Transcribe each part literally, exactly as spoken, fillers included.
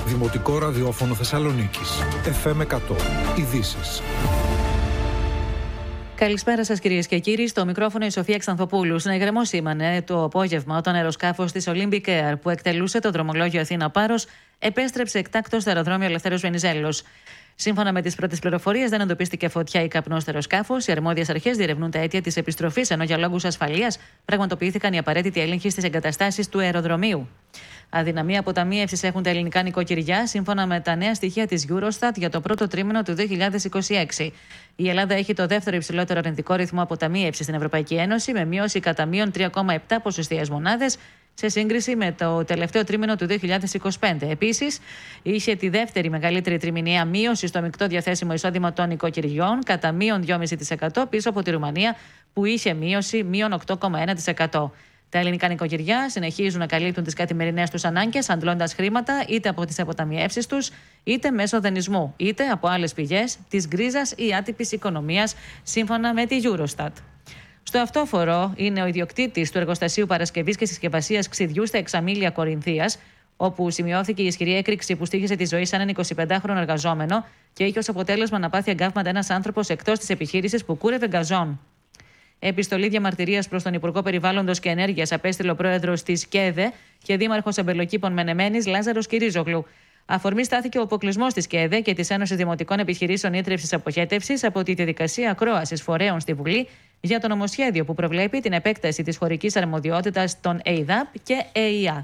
Δημοτικό ραδιόφωνο Θεσσαλονίκης. εφ εμ εκατό. Ειδήσεις. Καλησπέρα σας κυρίες και κύριοι. Στο μικρόφωνο η Σοφία Ξανθοπούλου. Συνεγερμό σήμανε το απόγευμα όταν αεροσκάφος της Olympic Air που εκτελούσε το δρομολόγιο Αθήνα-Πάρος επέστρεψε εκτάκτως στο αεροδρόμιο Ελευθέριος Βενιζέλος. Σύμφωνα με τις πρώτες πληροφορίες, δεν εντοπίστηκε φωτιά ή καπνός στο αεροσκάφος. Οι αρμόδιες αρχές διερευνούν τα αίτια της επιστροφής, ενώ για λόγους ασφαλείας πραγματοποιήθηκαν οι απαραίτητοι έλεγχοι στις εγκαταστάσεις του αεροδρομίου. Αδυναμία αποταμίευσης έχουν τα ελληνικά νοικοκυριά, σύμφωνα με τα νέα στοιχεία της Eurostat για το πρώτο τρίμηνο του δύο χιλιάδες είκοσι έξι. Η Ελλάδα έχει το δεύτερο υψηλότερο αρνητικό ρυθμό αποταμίευσης στην Ευρωπαϊκή Ένωση, με μείωση κατά μείον τρία κόμμα επτά ποσοστιαίες μονάδες σε σύγκριση με το τελευταίο τρίμηνο του δύο χιλιάδες είκοσι πέντε. Επίσης, είχε τη δεύτερη μεγαλύτερη τριμηνιαία μείωση στο μεικτό διαθέσιμο εισόδημα των νοικοκυριών, κατά μείον δύο κόμμα πέντε τοις εκατό, πίσω από τη Ρουμανία, που είχε μείωση μείον οκτώ κόμμα ένα τοις εκατό. Τα ελληνικά νοικοκυριά συνεχίζουν να καλύπτουν τις καθημερινές τους ανάγκες, αντλώντας χρήματα είτε από τις αποταμιεύσεις τους, είτε μέσω δανεισμού, είτε από άλλες πηγές της γκρίζας ή άτυπης οικονομίας, σύμφωνα με τη Eurostat. Στο αυτόφορο είναι ο ιδιοκτήτης του εργοστασίου παρασκευής και συσκευασίας ξυδιού στα Εξαμήλια Κορινθίας, όπου σημειώθηκε η ισχυρή έκρηξη που στοίχησε τη ζωή σε έναν εικοσιπεντάχρονο εργαζόμενο και είχε ως αποτέλεσμα να πάθει εγκάβματα ένας άνθρωπος εκτός της επιχείρησης που κούρευε γκαζόν. Επιστολή διαμαρτυρίας προς τον Υπουργό Περιβάλλοντος και Ενέργειας απέστειλε ο πρόεδρος της ΚΕΔΕ και δήμαρχος Αμπελοκήπων Μενεμένης Λάζαρος Κυρίζογλου. Αφορμή στάθηκε ο αποκλεισμός της ΚΕΔΕ και της Ένωσης Δημοτικών Επιχειρήσεων Ήτρευσης Αποχέτευσης από τη διαδικασία ακρόασης φορέων στη Βουλή για το νομοσχέδιο που προβλέπει την επέκταση της χωρικής αρμοδιότητας των ΕΙΔΑΠ και ΕΙΑΘ.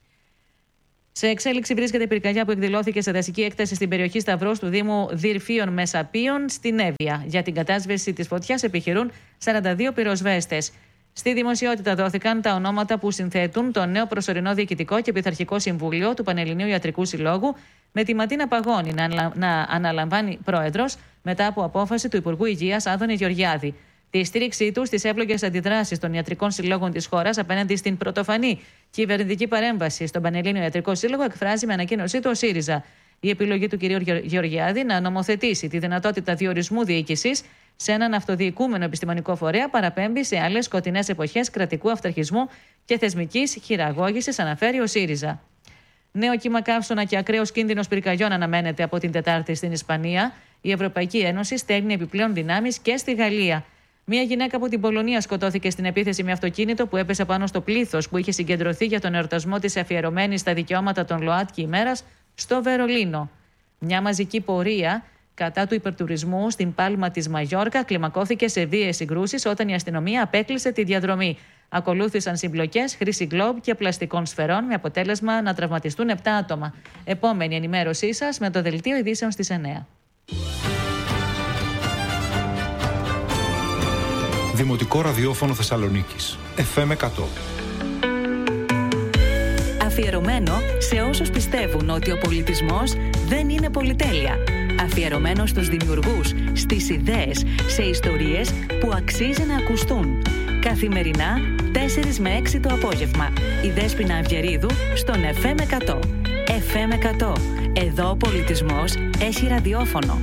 Σε εξέλιξη βρίσκεται η πυρκαγιά που εκδηλώθηκε σε δασική έκταση στην περιοχή Σταυρός του Δήμου Δυρφίων Μεσαπίων στην Εύβοια. Για την κατάσβεση της φωτιάς επιχειρούν σαράντα δύο πυροσβέστες. Στη δημοσιότητα δόθηκαν τα ονόματα που συνθέτουν το νέο προσωρινό διοικητικό και πειθαρχικό συμβούλιο του Πανελληνίου Ιατρικού Συλλόγου, με τη Ματίνα Παγώνη να, να αναλαμβάνει πρόεδρος μετά από απόφαση του Υπουργού Υγείας Άδωνη Γεωργιάδη. Τη στήριξή του στις εύλογες αντιδράσεις των ιατρικών συλλόγων της χώρας απέναντι στην πρωτοφανή κυβερνητική παρέμβαση στον Πανελλήνιο Ιατρικό Σύλλογο εκφράζει με ανακοίνωσή του ο ΣΥΡΙΖΑ. Η επιλογή του κ. Γεωργιάδη να νομοθετήσει τη δυνατότητα διορισμού διοίκησης σε έναν αυτοδιοικούμενο επιστημονικό φορέα παραπέμπει σε άλλες σκοτεινές εποχές κρατικού αυταρχισμού και θεσμικής χειραγώγησης, αναφέρει ο ΣΥΡΙΖΑ. Νέο κύμα καύσωνα και ακραίος κίνδυνος πυρκαγιών αναμένεται από την Τετάρτη στην Ισπανία. Η Ευρωπαϊκή Ένωση στέλνει επιπλέον δυνάμεις και στη Γαλλία. Μία γυναίκα από την Πολωνία σκοτώθηκε στην επίθεση με αυτοκίνητο που έπεσε πάνω στο πλήθος που είχε συγκεντρωθεί για τον εορτασμό της αφιερωμένης στα δικαιώματα των ΛΟΑΤΚΙ ημέρας στο Βερολίνο. Μια μαζική πορεία κατά του υπερτουρισμού στην Πάλμα της Μαγιόρκα κλιμακώθηκε σε βίαιες συγκρούσεις όταν η αστυνομία απέκλεισε τη διαδρομή. Ακολούθησαν συμπλοκές χρήση γκλόμπ και πλαστικών σφαιρών με αποτέλεσμα να τραυματιστούν επτά άτομα. Επόμενη ενημέρωσή σας με το δελτίο ειδήσεων στις εννιά. Δημοτικό ραδιόφωνο Θεσσαλονίκης. εφ εμ εκατό. Αφιερωμένο σε όσους πιστεύουν ότι ο πολιτισμός δεν είναι πολυτέλεια. Αφιερωμένο στους δημιουργούς, στις ιδέες, σε ιστορίες που αξίζει να ακουστούν. Καθημερινά, τέσσερις με έξι το απόγευμα. Η Δέσποινα Αυγερίδου στον εφ εμ εκατό. εφ εμ εκατό. Εδώ ο πολιτισμός έχει ραδιόφωνο.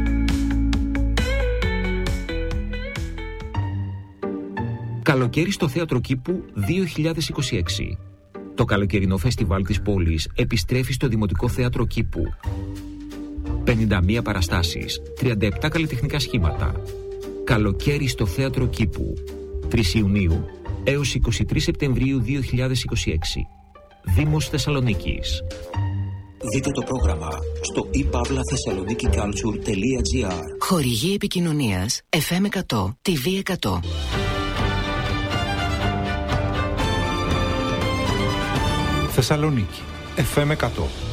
Καλοκαίρι στο Θέατρο Κήπου δύο χιλιάδες είκοσι έξι. Το καλοκαιρινό φεστιβάλ της πόλης επιστρέφει στο Δημοτικό Θέατρο Κήπου. πενήντα μία παραστάσεις, τριάντα επτά καλλιτεχνικά σχήματα. Καλοκαίρι στο Θέατρο Κήπου. τρεις Ιουνίου έως είκοσι τρεις Σεπτεμβρίου δύο χιλιάδες είκοσι έξι. Δήμος Θεσσαλονίκης. Δείτε το πρόγραμμα στο i pavla thessaloniki culture τελεία gr. Χορηγή επικοινωνίας εφ εμ εκατό, τι βι εκατό. Θεσσαλονίκη. εφ εμ εκατό.